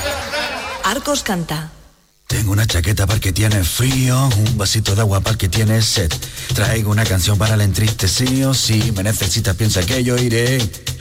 Arcos canta. Tengo una chaqueta para el que tiene frío, un vasito de agua para el que tiene sed. Traigo una canción para el entristecido, si me necesitas piensa que yo iré.